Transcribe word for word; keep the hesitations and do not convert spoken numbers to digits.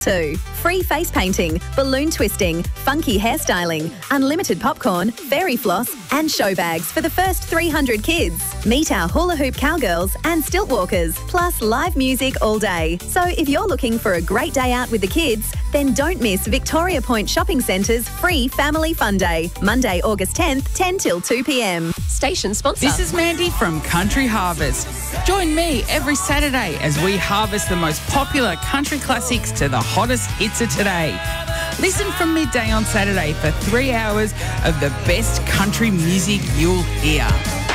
Two, free face painting, balloon twisting, funky hairstyling, unlimited popcorn, fairy floss and show bags for the first three hundred kids. Meet our hula hoop cowgirls and stilt walkers, plus live music all day. So if you're looking for a great day out with the kids, then don't miss Victoria Point Shopping Centre's free Family Fun Day, Monday, August tenth, ten till two p m. Station sponsor. This is Mandy from Country Harvest. Join me every Saturday as we harvest the most popular country classics to the hottest hits of today. Listen from midday on Saturday for three hours of the best country music you'll hear.